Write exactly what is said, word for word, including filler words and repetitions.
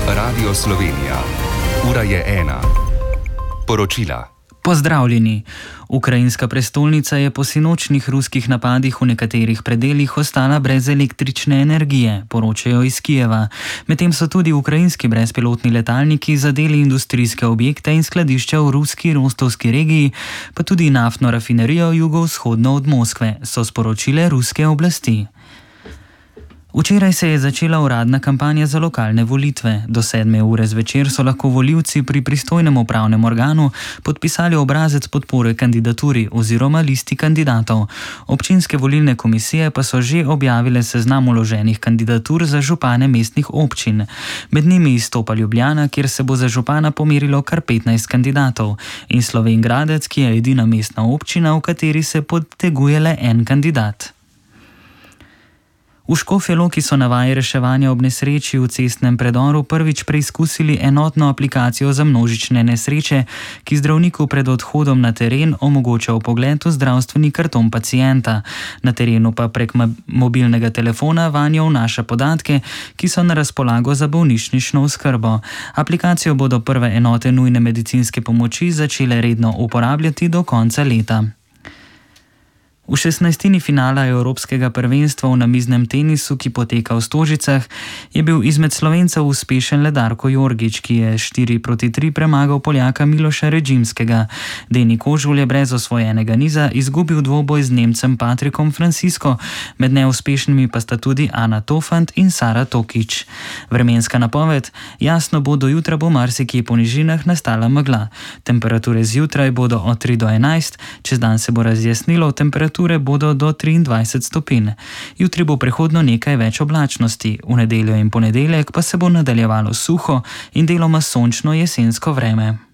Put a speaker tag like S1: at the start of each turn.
S1: Radio Slovenija. Ura je ena. Poročila.
S2: Pozdravljeni. Ukrajinska prestolnica je po sinočnih ruskih napadih v nekaterih predelih ostala brez električne energije, poročajo iz Kijeva. Medtem so tudi ukrajinski brezpilotni letalniki zadeli industrijske objekte in skladišča v ruski rostovski regiji, pa tudi naftno rafinerijo jugovzhodno od Moskve, so sporočile ruske oblasti. Včeraj se je začela uradna kampanja za lokalne volitve. Do sedme ure zvečer so lahko volivci pri pristojnem upravnem organu podpisali obrazec podpore kandidaturi oziroma listi kandidatov. Občinske volilne komisije pa so že objavile seznam vloženih kandidatur za župane mestnih občin. Med njimi izstopa Ljubljana, kjer se bo za župana pomerilo kar petnajst kandidatov, in Slovenj Gradec, ki je edina mestna občina, v kateri se poteguje le en kandidat. V Škofji Loki so na vaji reševanja ob nesreči v cestnem predoru prvič preizkusili enotno aplikacijo za množične nesreče, ki zdravniku pred odhodom na teren omogoča vpogled v zdravstveni karton pacienta. Na terenu pa prek mobilnega telefona vanjo vnaša podatke, ki so na razpolago za bolnišnično oskrbo. Aplikacijo bodo prve enote nujne medicinske pomoči začele redno uporabljati do konca leta. V šestnajstini finala Evropskega prvenstva v namiznem tenisu, ki poteka v Stožicah, je bil izmed Slovencev uspešen le Darko Jorgič, ki je štiri proti tri premagal Poljaka Miloša Redžimskega. Deni Kožul je brez osvojenega niza izgubil dvoboj z Nemcem Patrikom Francisco, med neuspešnimi pa sta tudi Ana Tofant in Sara Tokič. Vremenska napoved: jasno bo, do jutra bo marsikje po nižinah nastala megla. Temperature zjutraj bodo od tri do enajst, čez dan se bo razjasnilo, temperature bodo do triindvajset stopinj. Jutri bo prehodno nekaj več oblačnosti, v nedeljo in ponedeljek pa se bo nadaljevalo suho in deloma sončno jesensko vreme.